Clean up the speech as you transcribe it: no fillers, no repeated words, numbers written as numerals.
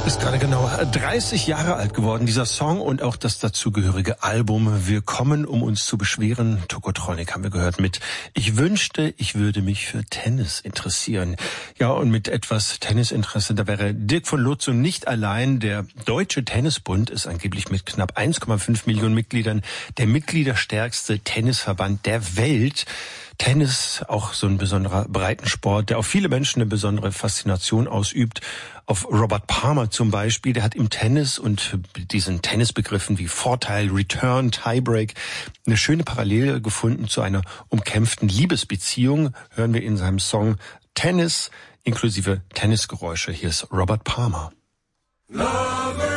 Ist gerade genau 30 Jahre alt geworden, dieser Song und auch das dazugehörige Album. Willkommen, um uns zu beschweren. Tokotronic haben wir gehört mit Ich wünschte, ich würde mich für Tennis interessieren. Ja, und mit etwas Tennisinteresse, da wäre Dirk von Lutzow nicht allein. Der Deutsche Tennisbund ist angeblich mit knapp 1,5 Millionen Mitgliedern der mitgliederstärkste Tennisverband der Welt. Tennis, auch so ein besonderer Breitensport, der auf viele Menschen eine besondere Faszination ausübt. Auf Robert Palmer zum Beispiel, der hat im Tennis und diesen Tennisbegriffen wie Vorteil, Return, Tiebreak eine schöne Parallele gefunden zu einer umkämpften Liebesbeziehung, hören wir in seinem Song Tennis inklusive Tennisgeräusche. Hier ist Robert Palmer. Lover.